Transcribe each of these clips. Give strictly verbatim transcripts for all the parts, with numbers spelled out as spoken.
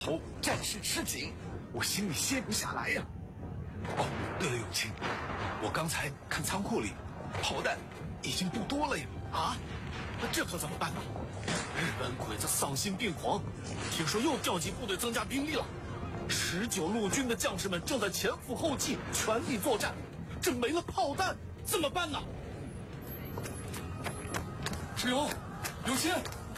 头战事吃紧，我心里歇不下来呀。哦，对了，永清，我刚才看仓库里炮弹已经不多了呀。 啊，那这可怎么办呢？日本鬼子丧心病狂，听说又调集部队增加兵力了。十九路军的将士们正在前赴后继，全力作战。这没了炮弹怎么办呢？ 志勇，永清，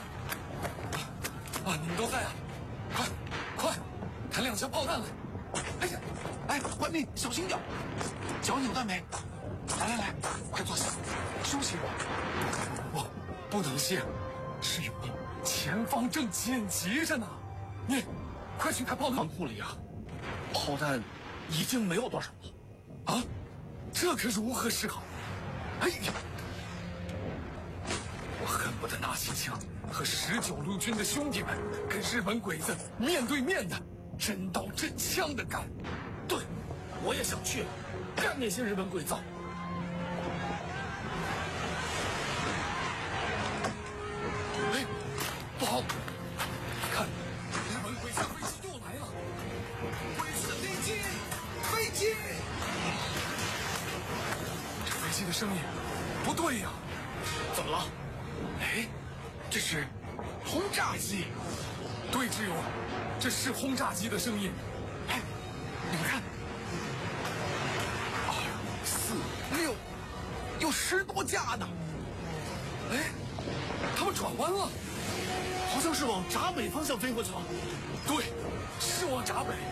啊，你们都在啊！快，快，弹两枪炮弹来！ 哎呀，哎，怀民，小心点，脚扭断没？来来来，快坐下，休息会儿。 我不能歇，志勇，前方正紧急着呢。你快去看炮弹仓库里啊，炮弹已经没有多少了。 啊，这可如何是好？哎呀！我恨不得拿起枪，和十九路军的兄弟们跟日本鬼子面对面的真刀真枪的干。 对，我也想去干那些日本鬼子。 哎，不好！看，日本鬼子飞机又来了！ 鬼子的飞机，飞机！ 这飞机的声音不对呀、啊！ 怎么了？ 哎，这是轰炸机。 对，志勇，这是轰炸机的声音。 哎，你们看，二、四、六，有十多架呢。 哎，他们转弯了， 好像是往闸北方向飞过去了。 对，是往闸北。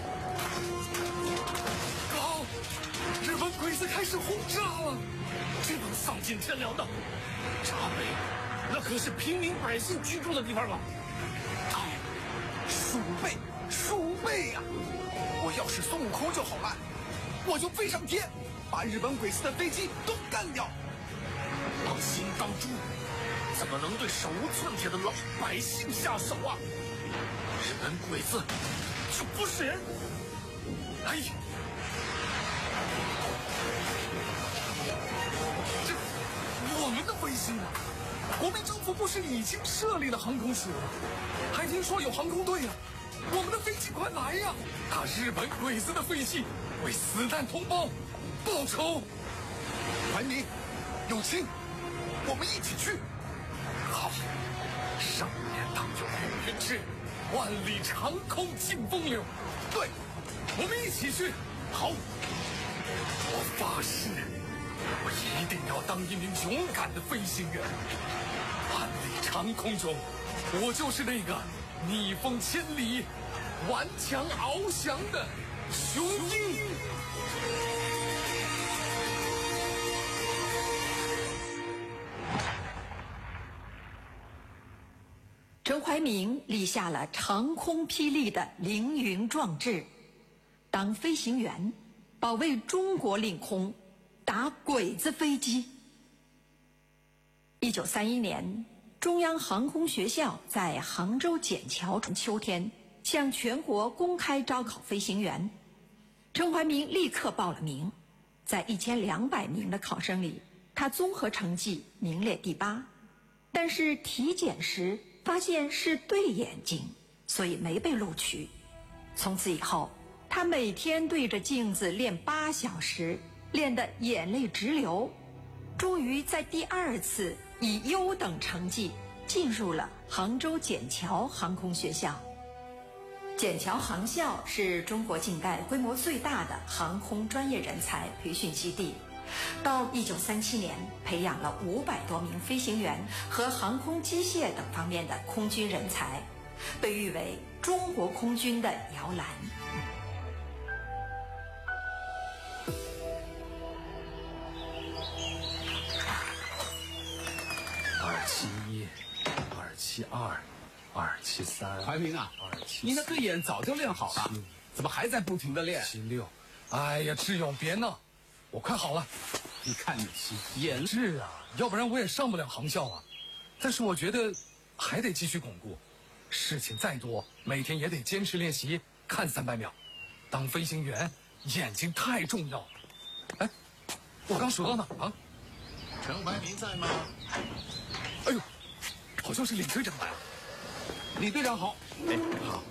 高，日本鬼子开始轰炸了。 这帮丧尽天良的，闸北那可是平民百姓居住的地方啊！ 哎，鼠辈，鼠辈呀！我要是孙悟空就好了，我就飞上天，把日本鬼子的飞机都干掉。 当心当猪，怎么能对手无寸铁的老百姓下手啊？日本鬼子就不是人！ 哎呀！这我们的飞机呢？国民政府不是已经设立了航空署了？还听说有航空队啊！我们的飞机快来呀！打日本鬼子的飞机，为死难同胞报仇！ 怀民，永清，我们一起去。 好，上面当有乌云志，万里长空尽风流。对，我们一起去。好，我发誓，我一定要当一名勇敢的飞行员。万里长空中，我就是那个逆风千里、顽强翱翔的雄鹰。 陈怀民立下了长空霹雳的凌云壮志，当飞行员，保卫中国领空，打鬼子飞机。一九三一年，中央航空学校在杭州笕桥秋天向全国公开招考飞行员，陈怀民立刻报了名。在一千两百名的考生里，他综合成绩名列第八，但是体检时发现是对眼睛，所以没被录取。从此以后，他每天对着镜子练八小时，练得眼泪直流。终于在第二次以优等成绩进入了杭州笕桥航空学校。笕桥航校是中国近代规模最大的航空专业人才培训基地。到一九三七年，培养了五百多名飞行员和航空机械等方面的空军人才，被誉为中国空军的摇篮。 二七一，二七二，二七三。 怀民啊， 二七， 你那个眼早就练好了，怎么还在不停的练？ 七六。哎呀，志勇别闹，我快好了。 你看你眼是啊，要不然我也上不了航校啊。但是我觉得还得继续巩固，事情再多，每天也得坚持练习，看三百秒。当飞行员，眼睛太重要了。哎，我刚说到哪儿啊？ 陈怀民在吗？ 哎呦，好像是李队长来了。 李队长好。哎，好。